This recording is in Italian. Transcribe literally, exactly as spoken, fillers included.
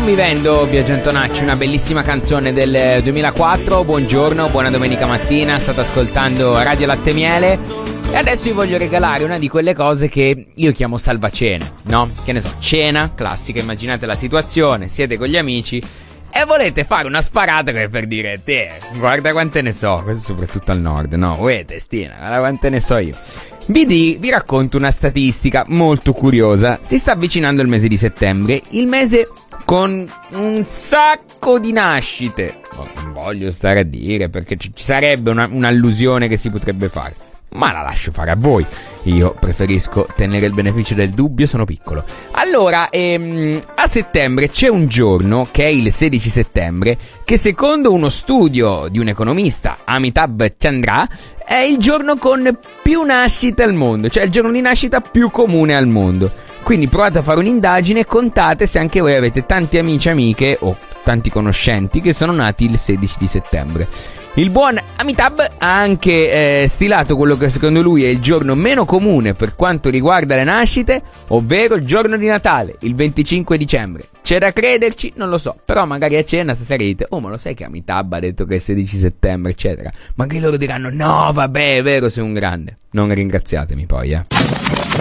Non mi vendo, Biagio Antonacci, una bellissima canzone del duemilaquattro. Buongiorno, buona domenica mattina, state ascoltando Radio Latte Miele. E adesso vi voglio regalare una di quelle cose che io chiamo salvacene, no? Che ne so, cena, classica, immaginate la situazione, siete con gli amici e volete fare una sparata per dire, te, guarda quante ne so, questo soprattutto al nord, no? Uè, testina, guarda quante ne so io. Vi, di, vi racconto una statistica molto curiosa. Si sta avvicinando il mese di settembre, il mese con un sacco di nascite. Oh, non voglio stare a dire perché ci sarebbe una, un'allusione che si potrebbe fare, ma la lascio fare a voi. Io preferisco tenere il beneficio del dubbio, sono piccolo. Allora, ehm, a settembre c'è un giorno, che è il sedici settembre, che secondo uno studio di un economista, Amitabh Chandra, è il giorno con più nascite al mondo, cioè il giorno di nascita più comune al mondo. Quindi provate a fare un'indagine e contate se anche voi avete tanti amici e amiche o tanti conoscenti che sono nati il sedici di settembre. Il buon Amitabh ha anche eh, stilato quello che secondo lui è il giorno meno comune per quanto riguarda le nascite, ovvero il giorno di Natale, il venticinque dicembre. C'è da crederci? Non lo so, però magari a cena stasera dite, oh ma lo sai che Amitabh ha detto che è il sedici settembre, eccetera. Magari loro diranno, no vabbè è vero, sei un grande. Non ringraziatemi poi, eh.